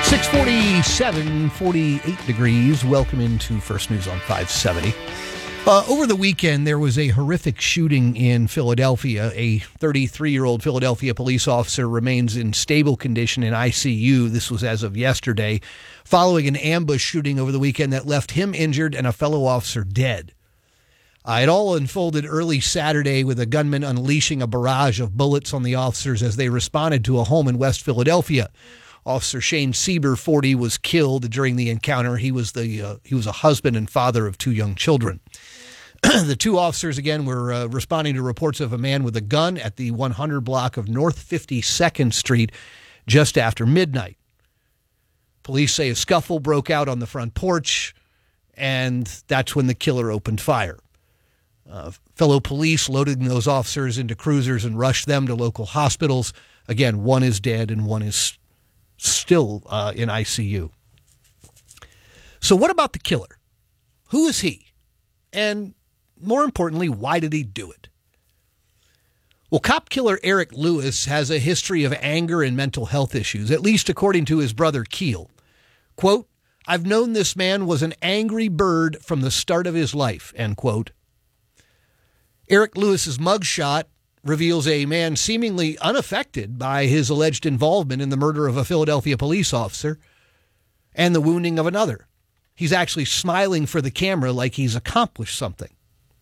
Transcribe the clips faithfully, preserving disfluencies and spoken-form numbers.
six forty-seven, forty-eight degrees. Welcome into First News on five seventy. Uh, over the weekend, there was a horrific shooting in Philadelphia. A thirty-three-year-old Philadelphia police officer remains in stable condition in I C U. This was as of yesterday, following an ambush shooting over the weekend that left him injured and a fellow officer dead. Uh, it all unfolded early Saturday with a gunman unleashing a barrage of bullets on the officers as they responded to a home in West Philadelphia. Officer Shane Sieber, forty, was killed during the encounter. He was the uh, he was a husband and father of two young children. The two officers, again, were uh, responding to reports of a man with a gun at the one hundred block of North fifty-second Street just after midnight. Police say a scuffle broke out on the front porch, and that's when the killer opened fire. Uh, fellow police loaded those officers into cruisers and rushed them to local hospitals. Again, one is dead and one is still uh, in I C U. So what about the killer? Who is he? And more importantly, why did he do it? Well, cop killer Eric Lewis has a history of anger and mental health issues, at least according to his brother Keel. Quote, "I've known this man was an angry bird from the start of his life," end quote. Eric Lewis's mugshot reveals a man seemingly unaffected by his alleged involvement in the murder of a Philadelphia police officer and the wounding of another. He's actually smiling for the camera like he's accomplished something.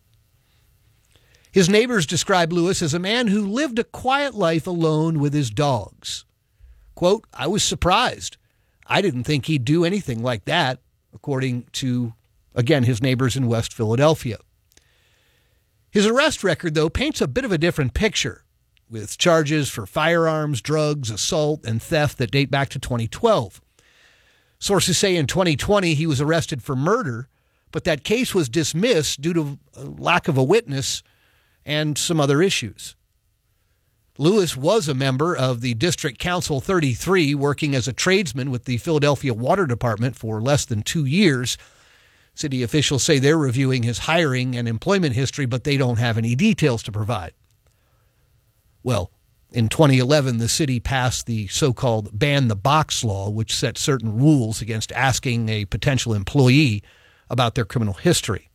His neighbors describe Lewis as a man who lived a quiet life alone with his dogs. Quote, "I was surprised. I didn't think he'd do anything like that," according to, again, his neighbors in West Philadelphia. His arrest record, though, paints a bit of a different picture, with charges for firearms, drugs, assault, and theft that date back to twenty twelve. Sources say in twenty twenty he was arrested for murder, but that case was dismissed due to a lack of a witness and some other issues. Lewis was a member of the District Council thirty-three, working as a tradesman with the Philadelphia Water Department for less than two years. City officials say they're reviewing his hiring and employment history, but they don't have any details to provide. Well, in twenty eleven, the city passed the so-called Ban the Box law, which set certain rules against asking a potential employee about their criminal history.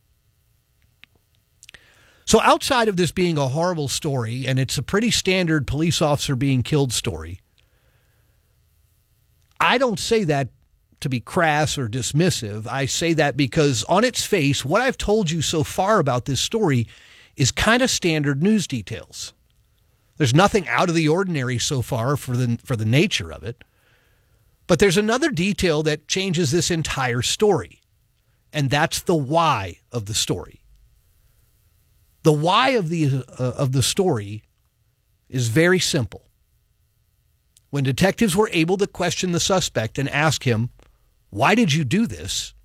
So outside of this being a horrible story, and it's a pretty standard police officer being killed story, I don't say that to be crass or dismissive. I say that because on its face, what I've told you so far about this story is kind of standard news details. There's nothing out of the ordinary so far for the for the nature of it. But there's another detail that changes this entire story, and that's the why of the story. The why of the uh, of the story is very simple. When detectives were able to question the suspect and ask him, "Why did you do this?"